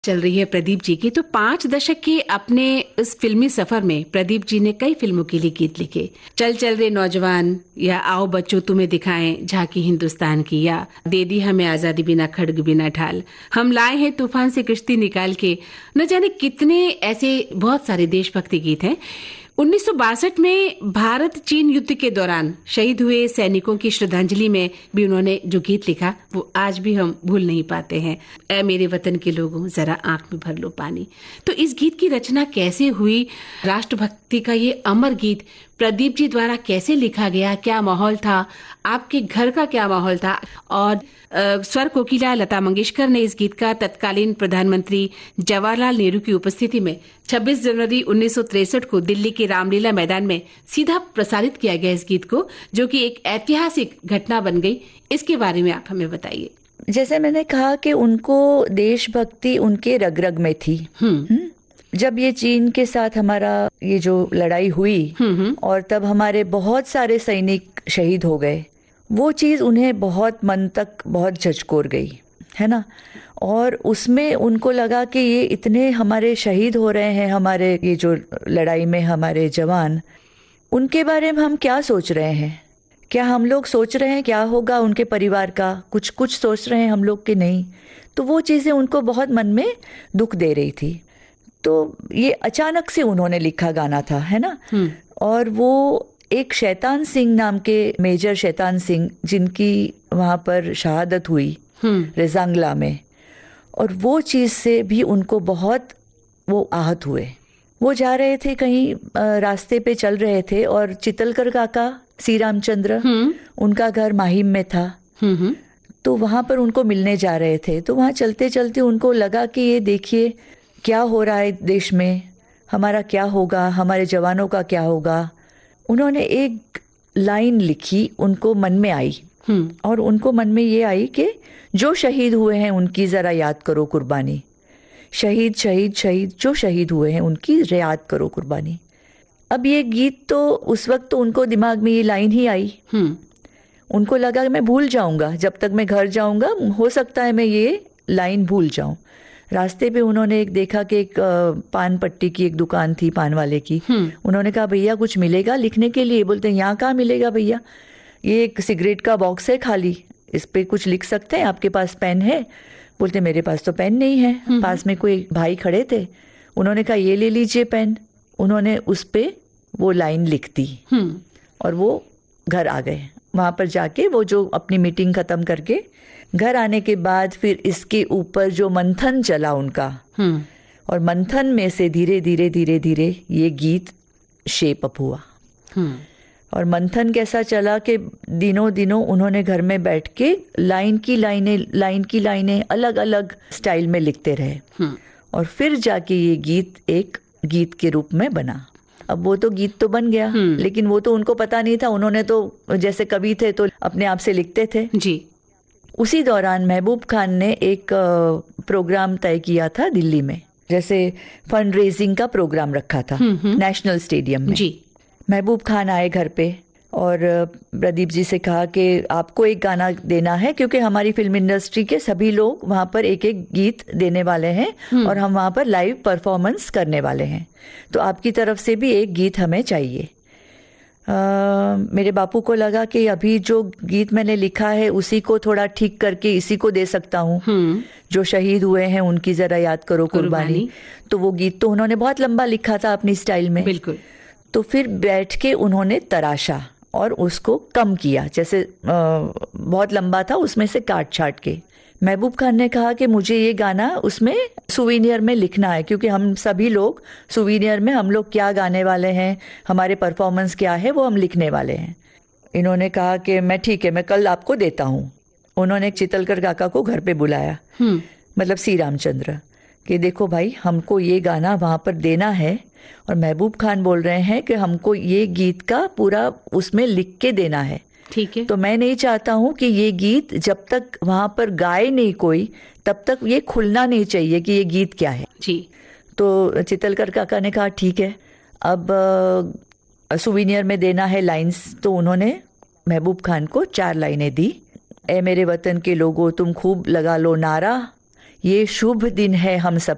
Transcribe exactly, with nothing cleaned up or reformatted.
चल रही है प्रदीप जी की। तो पांच दशक के अपने इस फिल्मी सफर में प्रदीप जी ने कई फिल्मों के लिए गीत लिखे। चल चल रे नौजवान, या आओ बच्चों तुम्हें दिखाएं झांकी हिंदुस्तान की, या दे दी हमें आजादी बिना खड्ग बिना ढाल, हम लाए हैं तूफान से किश्ती निकाल के, न जाने कितने ऐसे बहुत सारे देशभक्ति गीत हैं। उन्नीस सौ बासठ में भारत चीन युद्ध के दौरान शहीद हुए सैनिकों की श्रद्धांजलि में भी उन्होंने जो गीत लिखा वो आज भी हम भूल नहीं पाते हैं। ऐ मेरे वतन के लोगों जरा आंख में भर लो पानी। तो इस गीत की रचना कैसे हुई? राष्ट्रभक्ति का ये अमर गीत प्रदीप जी द्वारा कैसे लिखा गया? क्या माहौल था? आपके घर का क्या माहौल था? और स्वर कोकिला लता मंगेशकर ने इस गीत का तत्कालीन प्रधानमंत्री जवाहरलाल नेहरू की उपस्थिति में छब्बीस जनवरी उन्नीस सौ तिरसठ को दिल्ली के रामलीला मैदान में सीधा प्रसारित किया गया इस गीत को, जो कि एक ऐतिहासिक घटना बन गई। इसके बारे में आप हमें बताइए। जैसे मैंने कहा कि उनको देशभक्ति उनके रग रग में थी। हुँ? जब ये चीन के साथ हमारा ये जो लड़ाई हुई और तब हमारे बहुत सारे सैनिक शहीद हो गए, वो चीज़ उन्हें बहुत मन तक बहुत झकझोर गई, है ना। और उसमें उनको लगा कि ये इतने हमारे शहीद हो रहे हैं, हमारे ये जो लड़ाई में हमारे जवान, उनके बारे में हम क्या सोच रहे हैं? क्या हम लोग सोच रहे हैं क्या होगा उनके परिवार का? कुछ कुछ सोच रहे हैं हम लोग कि नहीं? तो वो चीज़ें उनको बहुत मन में दुख दे रही थी। तो ये अचानक से उन्होंने लिखा गाना था, है ना। और वो एक शैतान सिंह नाम के मेजर शैतान सिंह, जिनकी वहाँ पर शहादत हुई रेजांगला में, और वो चीज़ से भी उनको बहुत वो आहत हुए। वो जा रहे थे कहीं, रास्ते पे चल रहे थे, और चितलकर काका सी रामचंद्र, उनका घर माहिम में था। तो वहाँ पर उनको मिलने जा रहे थे। तो वहाँ चलते चलते उनको लगा कि ये देखिए क्या हो रहा है देश में, हमारा क्या होगा, हमारे जवानों का क्या होगा। उन्होंने एक लाइन लिखी, उनको मन में आई, और उनको मन में ये आई कि जो शहीद हुए हैं उनकी ज़रा याद करो कुर्बानी। शहीद शहीद शहीद जो शहीद हुए हैं उनकी याद करो कुर्बानी। अब ये गीत तो उस वक्त तो उनको दिमाग में ये लाइन ही आई। उनको लगा कि मैं भूल जाऊंगा, जब तक मैं घर जाऊंगा हो सकता है मैं ये लाइन भूल जाऊं। रास्ते पे उन्होंने एक देखा कि एक पान पट्टी की एक दुकान थी, पान वाले की। उन्होंने कहा भैया कुछ मिलेगा लिखने के लिए? बोलते हैं यहाँ कहाँ मिलेगा भैया, ये एक सिगरेट का बॉक्स है खाली, इस पे कुछ लिख सकते हैं, आपके पास पेन है? बोलते मेरे पास तो पेन नहीं है। पास में कोई भाई खड़े थे, उन्होंने कहा ये ले लीजिए पेन। उन्होंने उस पे वो लाइन लिख दी और वो घर आ गए। वहां पर जाके वो जो अपनी मीटिंग खत्म करके घर आने के बाद फिर इसके ऊपर जो मंथन चला उनका, और मंथन में से धीरे धीरे धीरे धीरे ये गीत शेप अप हुआ। और मंथन कैसा चला कि दिनों दिनों उन्होंने घर में बैठ के लाइन की लाइनें लाइन की लाइनें अलग अलग स्टाइल में लिखते रहे, और फिर जाके ये गीत एक गीत के रूप में बना। अब वो तो गीत तो बन गया, लेकिन वो तो उनको पता नहीं था। उन्होंने तो जैसे कवि थे तो अपने आप से लिखते थे जी। उसी दौरान महबूब खान ने एक प्रोग्राम तय किया था दिल्ली में, जैसे फंड रेजिंग का प्रोग्राम रखा था नेशनल स्टेडियम में जी। महबूब खान आए घर पे और प्रदीप जी से कहा कि आपको एक गाना देना है, क्योंकि हमारी फिल्म इंडस्ट्री के सभी लोग वहाँ पर एक एक गीत देने वाले हैं और हम वहाँ पर लाइव परफॉर्मेंस करने वाले हैं, तो आपकी तरफ से भी एक गीत हमें चाहिए। आ, मेरे बापू को लगा कि अभी जो गीत मैंने लिखा है उसी को थोड़ा ठीक करके इसी को दे सकता हूँ, जो शहीद हुए हैं उनकी जरा याद करो कुर्बानी। तो वो गीत तो उन्होंने बहुत लंबा लिखा था अपनी स्टाइल में, बिल्कुल। तो फिर बैठ के उन्होंने तराशा और उसको कम किया, जैसे आ, बहुत लंबा था उसमें से काट छाट के। महबूब खान ने कहा कि मुझे ये गाना उसमें सुवीनियर में लिखना है, क्योंकि हम सभी लोग सुवीनियर में हम लोग क्या गाने वाले हैं, हमारे परफॉर्मेंस क्या है, वो हम लिखने वाले हैं। इन्होंने कहा कि मैं ठीक है, मैं कल आपको देता हूँ। उन्होंने चितलकर काका को घर पे बुलाया, मतलब सी रामचंद्र, कि देखो भाई हमको ये गाना वहां पर देना है, और महबूब खान बोल रहे हैं कि हमको ये गीत का पूरा उसमें लिख के देना है, ठीक है। तो मैं नहीं चाहता हूं कि ये गीत जब तक वहां पर गाए नहीं कोई, तब तक ये खुलना नहीं चाहिए कि ये गीत क्या है जी। तो चितलकर काका ने कहा ठीक है, अब सुवीनियर में देना है लाइंस। तो उन्होंने महबूब खान को चार लाइनें दी। ए मेरे वतन के लोगों तुम खूब लगा लो नारा, ये शुभ दिन है हम सब